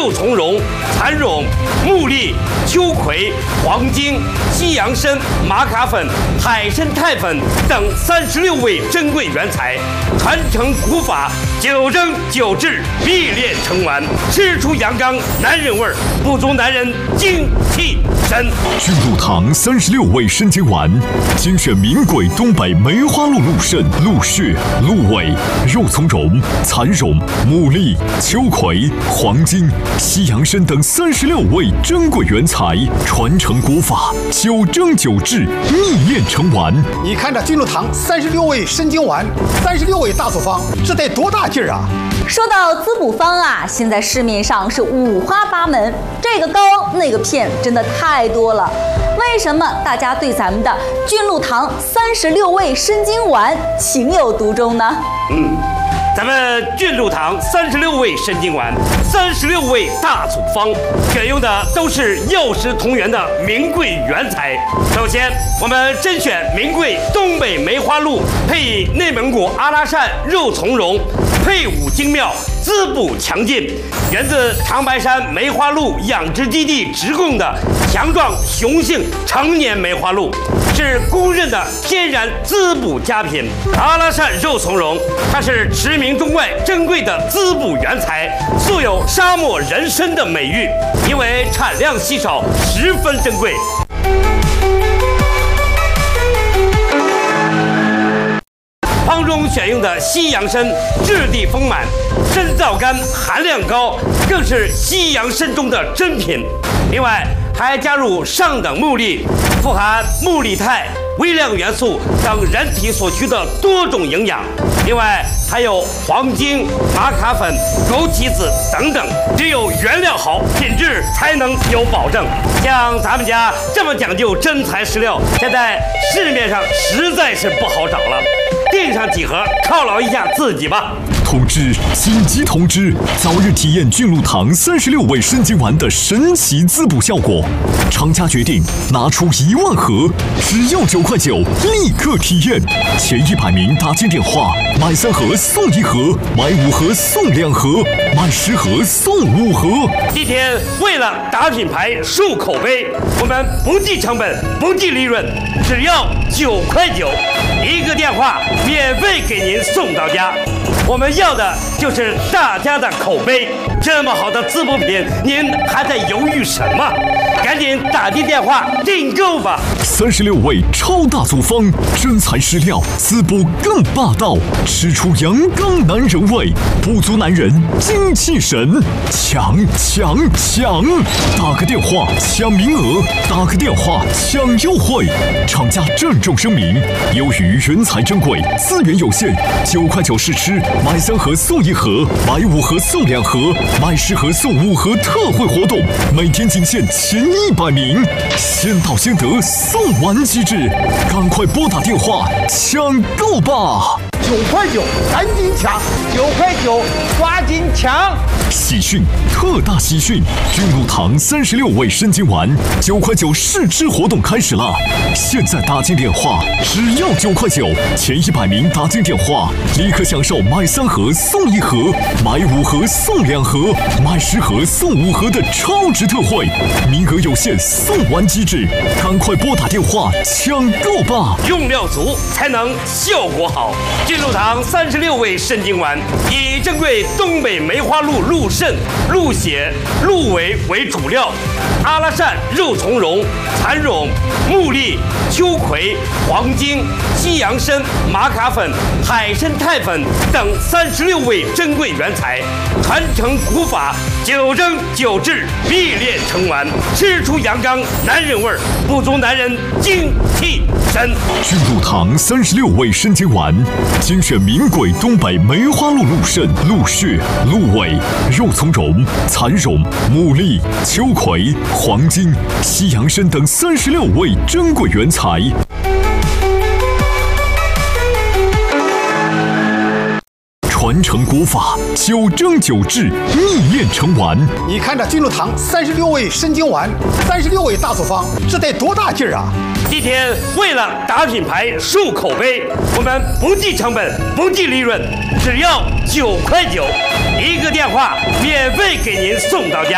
肉苁蓉、蚕蛹、木栗、秋葵、黄精、西洋参、玛卡粉、海参肽粉等36味珍贵原材，传承古法，9蒸9制，秘炼成丸，吃出阳刚男人味儿，补足男人精气神。 菌露堂36味参精丸，精选名贵东北梅花鹿鹿肾、鹿血、鹿尾、肉苁蓉、蚕蛹、牡蛎、秋葵、黄精、西洋参等36味珍贵原材，传承古法，9蒸9制，秘炼成丸。 你看这菌露堂36味参精丸，36味大组方，这得多大劲儿啊！ 说到滋补方啊，现在市面上是五花八门，这个膏那个片真的太多了。为什么大家对咱们的菌露堂36味参精丸情有独钟呢？ 咱们菌露堂36味参精丸，36味大组方，选用的都是药食同源的名贵原材。首先，我们甄选名贵东北梅花鹿，配以内蒙古阿拉善肉苁蓉，配伍精妙，滋补强劲，源自长白山梅花鹿养殖基地直供的强壮雄性成年梅花鹿，是公认的天然滋补佳品。阿拉善肉苁蓉，它是驰名中外珍贵的滋补原材，素有沙漠人参的美誉，因为产量稀少，十分珍贵。方中选用的西洋参质地丰满，参皂苷含量高，更是西洋参中的珍品。另外还加入上等木栗，富含木栗肽、微量元素等人体所需的多种营养。另外还有黄精、玛卡粉、枸杞子等等，只有原料好，品质才能有保证。像咱们家这么讲究真材实料，现在市面上实在是不好找了。订上几盒，犒劳一下自己吧。 通知！紧急通知！早日体验菌露堂36味参精丸的神奇滋补效果。厂家决定拿出1万盒，只要9块9，立刻体验。前100名打进电话，买3盒送1盒，买5盒送2盒，买10盒送5盒。 今天为了打品牌、树口碑，我们不计成本、不计利润，只要9块9，一个电话免费给您送到家。我们要的就是大家的口碑。这么好的滋补品，您还在犹豫什么？赶紧打进电话订购吧 ！36味超大组方，真材实料，滋补更霸道，吃出阳刚男人味，补足男人精气神。抢！打个电话抢名额，打个电话抢优惠。厂家郑重声明：由于原材珍贵，资源有限，9块9试吃，买3盒送1盒，买5盒送2盒，买10盒送5盒特惠活动，每天仅限前100名，先到先得，送完即止，赶快拨打电话抢购吧 ！9块9，赶紧抢！9块9，抓紧抢！ 喜讯，特大喜讯！菌露堂36味参精丸9块9试吃活动开始了！现在打进电话，只要9块9，前100名打进电话，立刻享受买3盒送1盒，买5盒送2盒，买10盒送5盒的超值特惠，名额有限，送完即止，赶快拨打电话抢购吧！ 用料足才能效果好。菌露堂36味参精丸以珍贵东北梅花鹿鹿肾、鹿血、鹿尾为主料，阿拉善肉苁蓉、蚕蛹、木栗、秋葵、黄精、西洋参、玛卡粉、海参肽粉等36味珍贵原材，传承古法，9蒸9制，秘炼成丸，吃出阳刚男人味儿，补足男人精气神。 菌露堂36味参精丸，精选名贵东北梅花鹿鹿肾、鹿血、鹿尾、肉苁蓉、蚕蛹、牡蛎、秋葵、黄精、西洋参等36味珍贵原材。传承古法，9蒸9制，秘炼成丸。 你看这菌露堂36味参精丸，36味大组方，这得多大劲儿啊！ 今天为了打品牌、树口碑，我们不计成本、不计利润，只要9块9，一个电话免费给您送到家。